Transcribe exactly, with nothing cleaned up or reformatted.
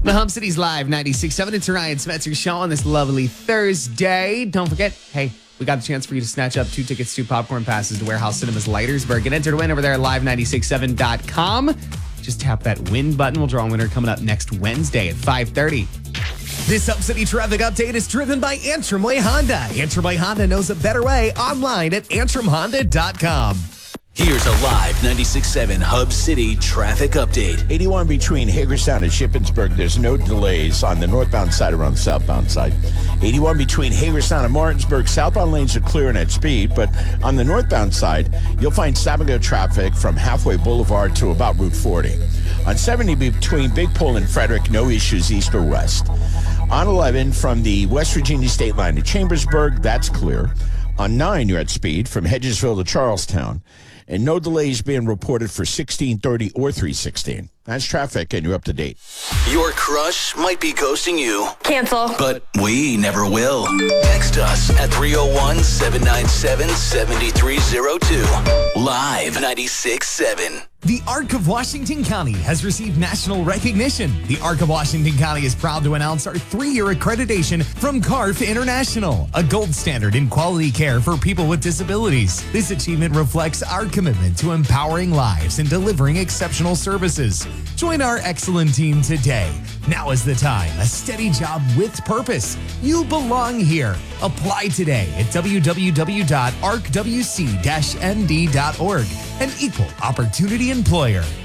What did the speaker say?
The Hub City's Live ninety-six point seven. It's Ryan Spencer Show on this lovely Thursday. Don't forget, hey, we got the chance for you to snatch up two tickets to Popcorn Passes to Warehouse Cinemas Leitersburg and enter to win over there at live ninety-six seven dot com. Just tap that win button. We'll draw a winner coming up next Wednesday at five thirty. This Hub City traffic update is driven by Antrim Way Honda. Antrim Way Honda knows a better way online at antrim honda dot com. Here's a live ninety-six point seven Hub City traffic update. eighty-one between Hagerstown and Shippensburg. There's no delays on the northbound side or on the southbound side. eighty-one between Hagerstown and Martinsburg. Southbound lanes are clearing at speed, but on the northbound side, you'll find stop-and-go traffic from Halfway Boulevard to about Route forty. On seventy between Big Pole and Frederick, no issues east or west. On eleven from the West Virginia state line to Chambersburg, that's clear. On nine, you're at speed from Hedgesville to Charlestown. And no delays being reported for sixteen thirty or three sixteen. That's traffic, and you're up to date. Your crush might be ghosting you. Cancel. But we never will. Text us at three oh one, seven nine seven, seven three oh two. Live ninety-six point seven. The Arc of Washington County has received national recognition. The Arc of Washington County is proud to announce our three-year accreditation from C A R F International, a gold standard in quality care for people with disabilities. This achievement reflects our commitment to empowering lives and delivering exceptional services. Join our excellent team today. Now is the time. A steady job with purpose. You belong here. Apply today at w w w dot arc w c dash n d dot org. An equal opportunity employer.